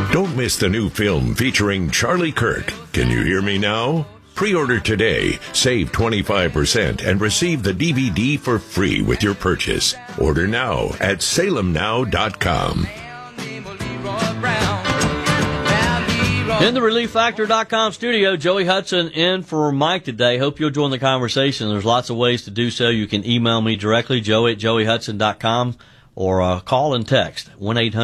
Don't miss the new film featuring Charlie Kirk. Can you hear me now? Pre-order today, save 25%, and receive the DVD for free with your purchase. Order now at salemnow.com. In the ReliefFactor.com studio, Joey Hudson in for Mike today. Hope you'll join the conversation. There's lots of ways to do so. You can email me directly, joey@joeyhudson.com, or call and text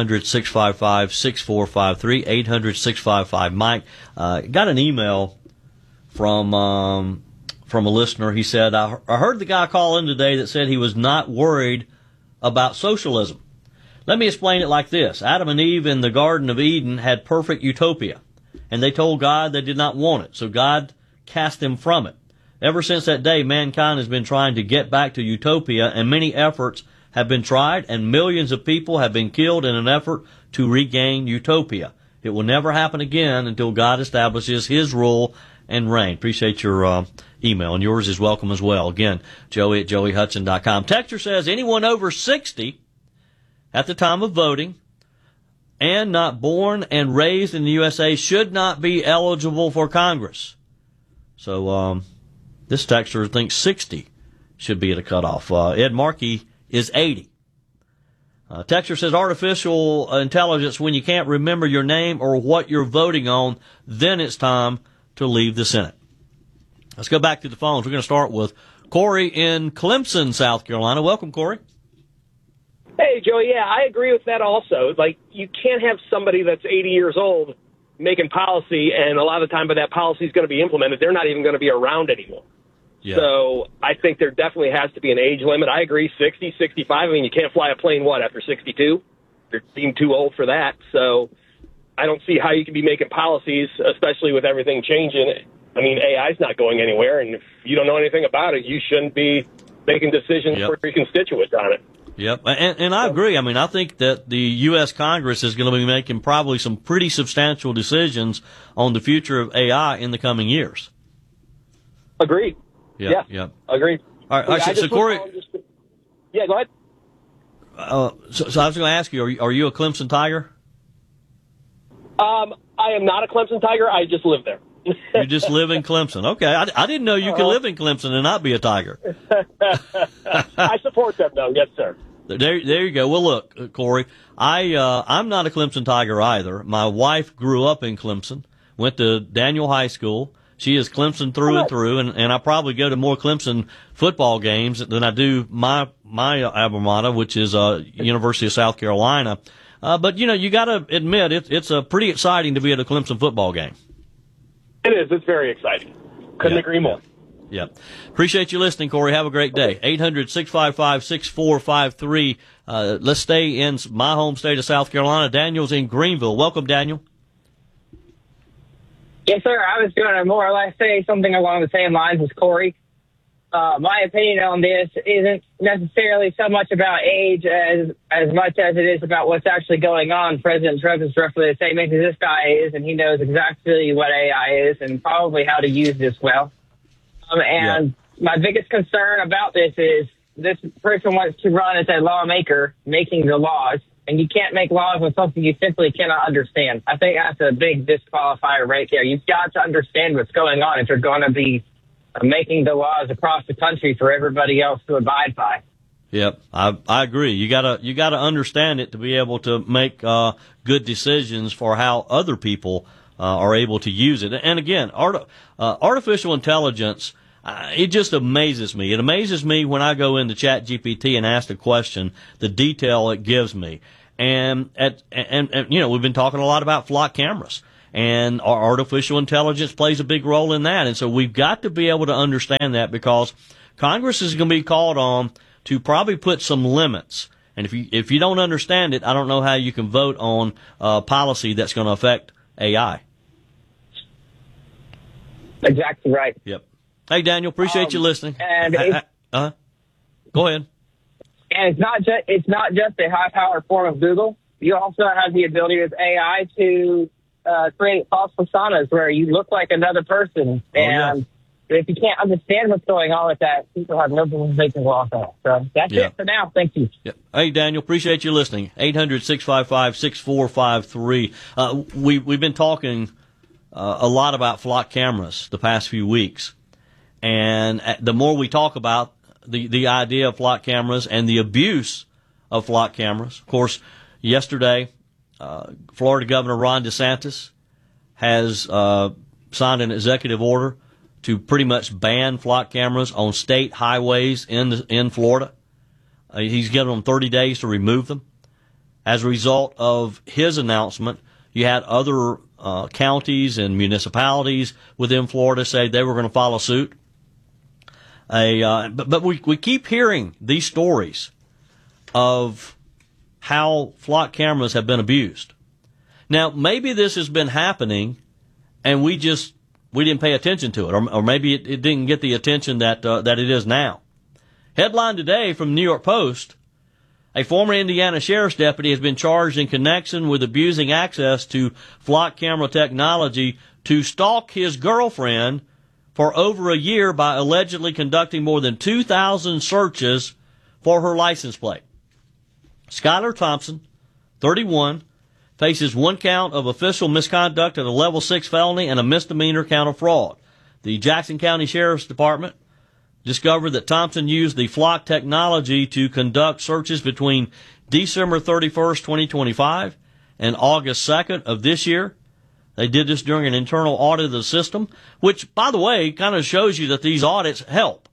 1-800-655-6453, 800-655-MIKE. Got an email from a listener. He said, I heard the guy call in today that said he was not worried about socialism. Let me explain it like this. Adam and Eve in the Garden of Eden had perfect utopia, and they told God they did not want it, so God cast them from it. Ever since that day, mankind has been trying to get back to utopia, and many efforts have been tried, and millions of people have been killed in an effort to regain utopia. It will never happen again until God establishes His rule and reign. Appreciate your email, and yours is welcome as well. Again, joey@joeyhudson.com. Texter says anyone over 60 at the time of voting and not born and raised in the USA should not be eligible for Congress. So this texter thinks 60 should be at a cutoff. Ed Markey is 80. Texter says artificial intelligence, when you can't remember your name or what you're voting on, then it's time to leave the Senate. Let's go back to the phones. We're going to start with Corey in Clemson, South Carolina. Welcome, Corey. Hey, Joe, yeah, I agree with that also. Like, you can't have somebody that's 80 years old making policy, and a lot of the time, but that policy is going to be implemented, they're not even going to be around anymore. Yeah. So I think there definitely has to be an age limit. I agree, 60, 65. I mean, you can't fly a plane, after 62? You're deemed too old for that. So I don't see how you can be making policies, especially with everything changing. I mean, AI's not going anywhere, and if you don't know anything about it, you shouldn't be making decisions for your constituents on it. Yep, and I agree. I mean, I think that the U.S. Congress is going to be making probably some pretty substantial decisions on the future of AI in the coming years. Agreed. Yep. Agreed. All right, so Corey. Yeah, go ahead. So I was going to ask you, are you a Clemson Tiger? I am not a Clemson Tiger. I just live there. You just live in Clemson. Okay. I didn't know you could live in Clemson and not be a Tiger. I support them, though. Yes, sir. There you go. Well, look, Corey, I'm not a Clemson Tiger either. My wife grew up in Clemson, went to Daniel High School. She is Clemson through and through, and I probably go to more Clemson football games than I do my alma mater, which is University of South Carolina. But you got to admit it's pretty exciting to be at a Clemson football game. It is. It's very exciting. Couldn't agree more. Yep. Appreciate you listening, Corey. Have a great day. 800-655-6453. Let's stay in my home state of South Carolina. Daniel's in Greenville. Welcome, Daniel. Yes, sir. I was going to more or less say something along the same lines as Corey. My opinion on this isn't necessarily so much about age as much as it is about what's actually going on. President Trump is roughly the same age as this guy is, and he knows exactly what AI is and probably how to use this well. My biggest concern about this is this person wants to run as a lawmaker making the laws, and you can't make laws with something you simply cannot understand. I think that's a big disqualifier right there. You've got to understand what's going on if you're going to be making the laws across the country for everybody else to abide by. Yep, I agree. You gotta understand it to be able to make good decisions for how other people are able to use it. And again, artificial intelligence, it just amazes me. It amazes me when I go into ChatGPT and ask a question, the detail it gives me. And we've been talking a lot about flock cameras. And our artificial intelligence plays a big role in that. And so we've got to be able to understand that, because Congress is going to be called on to probably put some limits. And if you don't understand it, I don't know how you can vote on policy that's going to affect AI. Exactly right. Yep. Hey, Daniel, appreciate you listening. And go ahead. And it's not just a high-powered form of Google. You also have the ability with AI to create false personas where you look like another person, and But if you can't understand what's going on with that, people have no business making laws on it. So that's it for now. Thank you. Yeah. Hey, Daniel, appreciate you listening. 800-655-6453. We've been talking a lot about flock cameras the past few weeks. And the more we talk about the idea of flock cameras and the abuse of flock cameras, of course, yesterday, Florida Governor Ron DeSantis has signed an executive order to pretty much ban flock cameras on state highways in Florida. He's given them 30 days to remove them. As a result of his announcement, you had other counties and municipalities within Florida say they were going to follow suit. But we keep hearing these stories of how flock cameras have been abused. Now, maybe this has been happening and we didn't pay attention to it, or maybe it didn't get the attention that it is now. Headline today from the New York Post: a former Indiana sheriff's deputy has been charged in connection with abusing access to flock camera technology to stalk his girlfriend for over a year by allegedly conducting more than 2,000 searches for her license plate. Skylar Thompson, 31, faces one count of official misconduct at a level 6 felony and a misdemeanor count of fraud. The Jackson County Sheriff's Department discovered that Thompson used the flock technology to conduct searches between December 31st, 2025 and August 2nd of this year. They did this during an internal audit of the system, which, by the way, kind of shows you that these audits help.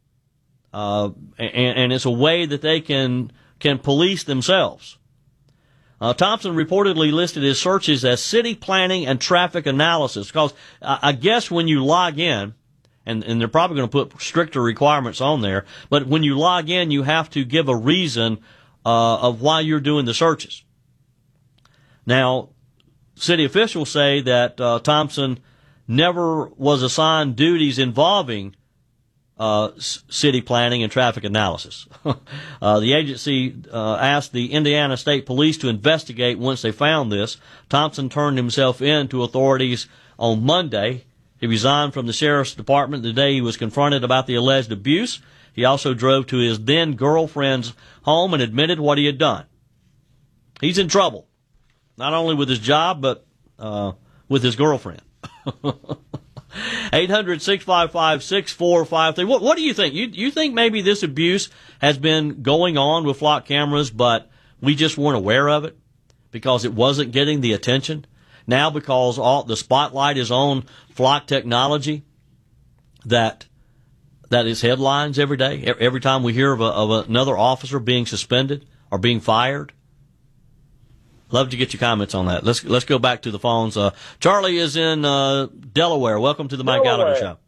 And it's a way that they can police themselves. Thompson reportedly listed his searches as city planning and traffic analysis, because I guess when you log in, and they're probably going to put stricter requirements on there, but when you log in, you have to give a reason of why you're doing the searches. Now, city officials say that Thompson never was assigned duties involving city planning and traffic analysis. The agency asked the Indiana State Police to investigate once they found this. Thompson turned himself in to authorities on Monday. He resigned from the sheriff's department the day he was confronted about the alleged abuse. He also drove to his then-girlfriend's home and admitted what he had done. He's in trouble, not only with his job, but with his girlfriend. 800-655-6453. What do you think? You think maybe this abuse has been going on with flock cameras, but we just weren't aware of it because it wasn't getting the attention? Now, because the spotlight is on flock technology, that is headlines every day. Every time we hear of another officer being suspended or being fired. Love to get your comments on that. Let's go back to the phones. Charlie is in Delaware. Welcome to the Mike Gallagher Show.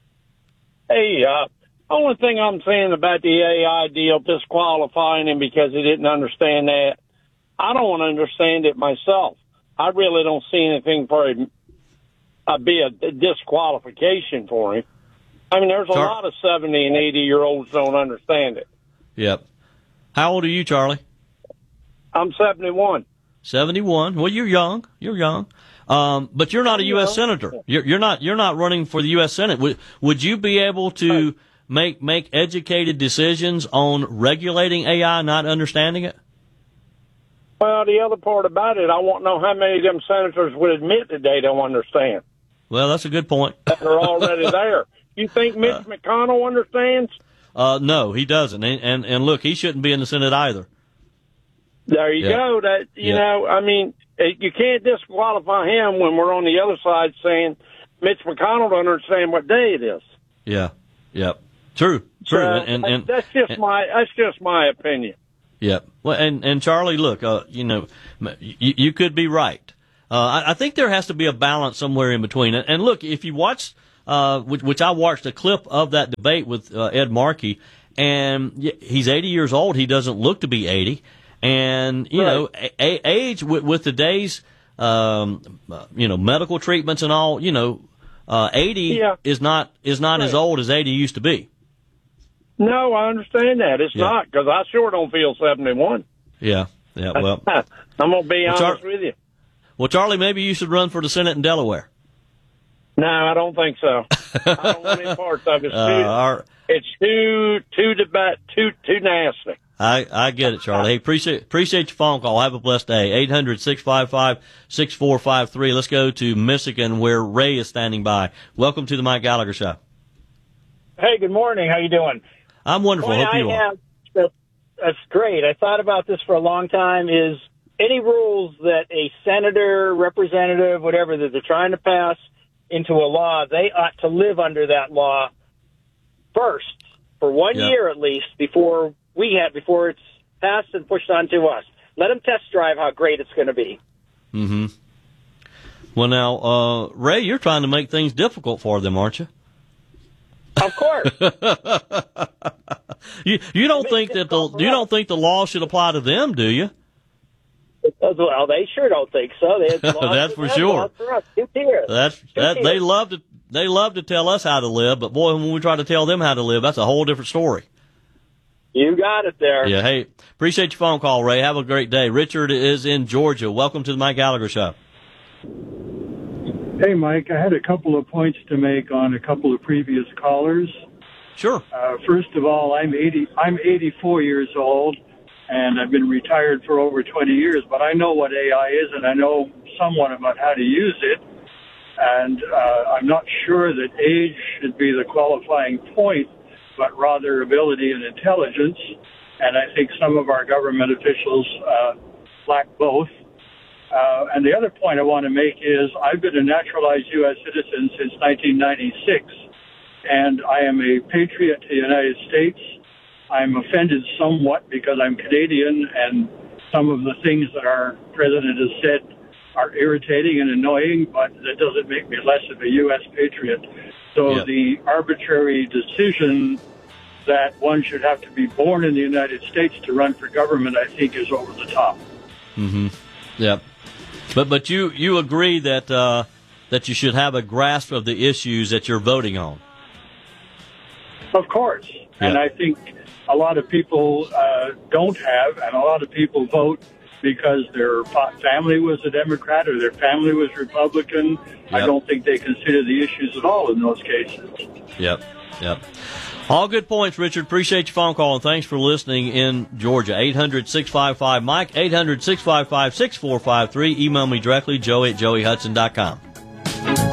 Hey, only thing I'm saying about the AI deal disqualifying him because he didn't understand that, I don't want to understand it myself. I really don't see anything for him be a disqualification for him. I mean, there's a lot of 70 and 80-year-olds don't understand it. Yep. How old are you, Charlie? I'm 71. 71. Well, you're young. You're young. But you're not a U.S. senator. You're not running for the U.S. Senate. Would you be able to make educated decisions on regulating AI, not understanding it? Well, the other part about it, I want to know how many of them senators would admit that they don't understand. Well, that's a good point. That are already there. You think Mitch McConnell understands? No, he doesn't. And look, he shouldn't be in the Senate either. There you go. That you know, I mean, you can't disqualify him when we're on the other side saying Mitch McConnell don't understand what day it is. Yeah. Yep. True. And that's just my opinion. Yep. Well, and Charlie, look, you could be right. I think there has to be a balance somewhere in between. And look, if you watch, which I watched a clip of that debate with Ed Markey, and he's 80 years old. He doesn't look to be 80. And, you know, age with today's, medical treatments and all, 80 is not as old as 80 used to be. No, I understand that. It's not, because I sure don't feel 71. Yeah, well. I'm going to be honest with you. Well, Charlie, maybe you should run for the Senate in Delaware. No, I don't think so. I don't want any parts of it. It's too nasty. I get it, Charlie. Hey, appreciate your phone call. Have a blessed day. 800-655-6453. Let's go to Michigan, where Ray is standing by. Welcome to the Mike Gallagher Show. Hey, good morning. How you doing? I'm wonderful. Hope you are. That's great. I thought about this for a long time. Is any rules that a senator, representative, whatever, that they're trying to pass into a law, they ought to live under that law first for 1 year at least before it's passed and pushed on to us. Let them test drive how great it's going to be. Mm-hmm. Well, now, Ray, you're trying to make things difficult for them, aren't you? Of course. You don't think the law should apply to them, do you? Well, they sure don't think so. That's for sure. They love to tell us how to live, but boy, when we try to tell them how to live, that's a whole different story. You got it there. Yeah. Hey, appreciate your phone call, Ray. Have a great day. Richard is in Georgia. Welcome to the Mike Gallagher Show. Hey, Mike. I had a couple of points to make on a couple of previous callers. Sure. First of all, I'm 84 years old. And I've been retired for over 20 years, but I know what AI is, and I know somewhat about how to use it. And I'm not sure that age should be the qualifying point, but rather ability and intelligence. And I think some of our government officials lack both. And the other point I want to make is I've been a naturalized U.S. citizen since 1996, and I am a patriot to the United States. I'm offended somewhat because I'm Canadian, and some of the things that our president has said are irritating and annoying, but that doesn't make me less of a U.S. patriot. So the arbitrary decision that one should have to be born in the United States to run for government, I think, is over the top. Mm-hmm. Yep. But you agree that that you should have a grasp of the issues that you're voting on? Of course. Yeah. And I think a lot of people don't have, and a lot of people vote because their family was a Democrat or their family was Republican. Yep. I don't think they consider the issues at all in those cases. Yep. All good points, Richard. Appreciate your phone call, and thanks for listening in Georgia. 800-655-MIKE, 800-655-6453. Email me directly, joey@joeyhudson.com.